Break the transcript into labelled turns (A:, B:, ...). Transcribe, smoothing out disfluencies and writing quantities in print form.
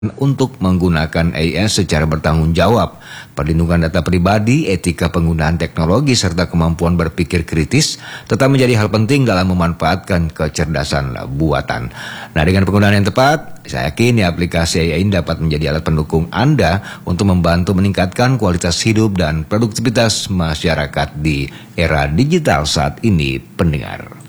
A: untuk menggunakan AI secara bertanggung jawab, perlindungan data pribadi, etika penggunaan teknologi, serta kemampuan berpikir kritis tetap menjadi hal penting dalam memanfaatkan kecerdasan buatan. Nah, dengan penggunaan yang tepat, saya yakin aplikasi AI ini dapat menjadi alat pendukung Anda untuk membantu meningkatkan kualitas hidup dan produktivitas masyarakat di era digital saat ini, pendengar.